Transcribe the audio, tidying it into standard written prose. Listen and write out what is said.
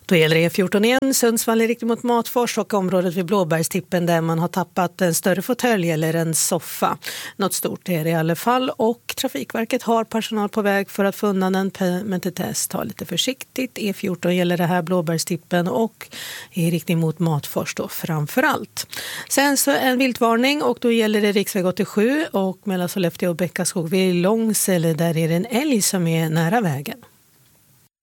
Då gäller det E14 igen, Sundsvall i riktning mot Matfors och området vid Blåbergstippen där man har tappat en större fåtölj eller en soffa. Något stort är det i alla fall och Trafikverket har personal på väg för att få undan den, men till test ta lite försiktigt. E14 gäller det här Blåbergstippen och i riktning mot Matfors då framför allt. Sen så en viltvarning och då gäller det riksväg 87 och mellan Sollefteå och Bäckaskog vid Långsele, där är det en älg som är nära vägen.